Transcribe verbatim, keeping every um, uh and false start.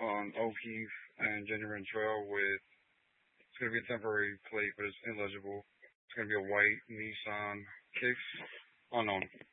on O'Keefe and Genuine Trail with, it's going to be a temporary plate, but it's illegible. It's going to be a white Nissan Kicks. Oh no,